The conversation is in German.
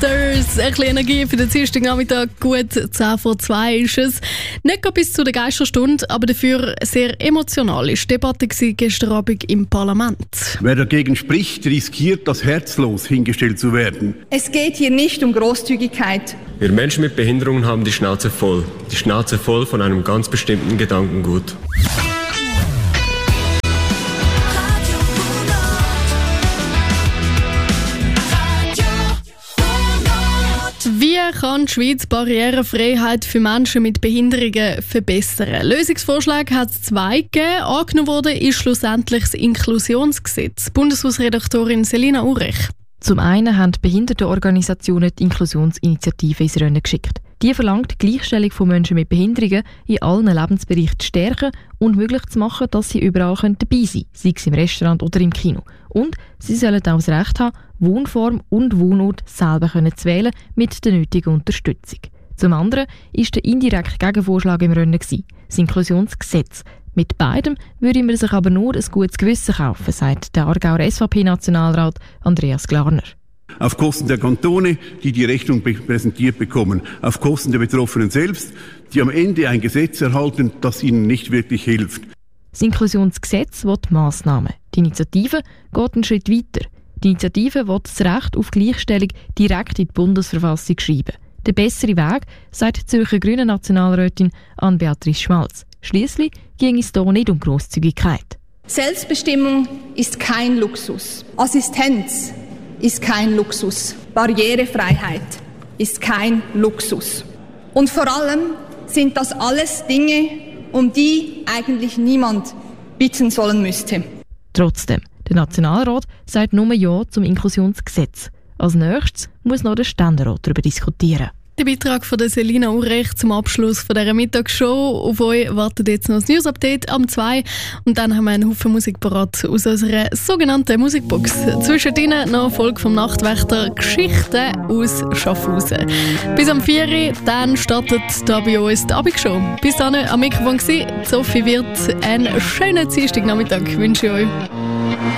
Sisters. Ein bisschen Energie für den Dienstagnachmittag. Gut 10:02 ist es. Nicht gerade bis zu der Geisterstunde, aber dafür sehr emotional. Die Debatte war gestern Abend im Parlament. Wer dagegen spricht, riskiert, als herzlos hingestellt zu werden. Es geht hier nicht um Großzügigkeit. Wir Menschen mit Behinderungen haben die Schnauze voll. Die Schnauze voll von einem ganz bestimmten Gedankengut. Wie kann die Schweiz Barrierefreiheit für Menschen mit Behinderungen verbessern? Lösungsvorschläge hat es zwei gegeben. Angenommen wurde ist schlussendlich das Inklusionsgesetz. Bundeshausredaktorin Selina Urech. Zum einen haben Behindertenorganisationen die Inklusionsinitiative ins Rennen geschickt. Die verlangt die Gleichstellung von Menschen mit Behinderungen in allen Lebensbereichen zu stärken und möglich zu machen, dass sie überall dabei sein können, sei es im Restaurant oder im Kino. Und sie sollen auch das Recht haben, Wohnform und Wohnort selber zu wählen mit der nötigen Unterstützung. Zum anderen war der indirekte Gegenvorschlag im Rennen, das Inklusionsgesetz. Mit beidem würde man sich aber nur ein gutes Gewissen kaufen, sagt der Aargauer SVP-Nationalrat Andreas Glarner. Auf Kosten der Kantone, die die Rechnung präsentiert bekommen. Auf Kosten der Betroffenen selbst, die am Ende ein Gesetz erhalten, das ihnen nicht wirklich hilft. Das Inklusionsgesetz will Massnahmen. Die Initiative geht einen Schritt weiter. Die Initiative will das Recht auf Gleichstellung direkt in die Bundesverfassung schreiben. Der bessere Weg, sagt die Zürcher Grünen Nationalrätin Anne-Beatrice Schmalz. Schliesslich ging es hier nicht um Grosszügigkeit. Selbstbestimmung ist kein Luxus. Assistenz ist kein Luxus. Barrierefreiheit ist kein Luxus. Und vor allem sind das alles Dinge, um die eigentlich niemand bitten sollen müsste. Trotzdem, der Nationalrat sagt nur Ja zum Inklusionsgesetz. Als nächstes muss noch der Ständerat darüber diskutieren. Der Beitrag von der Selina Urech zum Abschluss von dieser Mittagsshow. Auf euch wartet jetzt noch das News-Update am 2. Und dann haben wir einen Haufen Musik parat aus unserer sogenannten Musikbox. Zwischendrin noch eine Folge vom Nachtwächter Geschichten aus Schaffhausen. Bis am 4. Dann startet da bei uns die Abendshow. Bis dann am Mikrofon war Sophie Wirth. Einen schönen Dienstagnachmittag wünsche ich euch.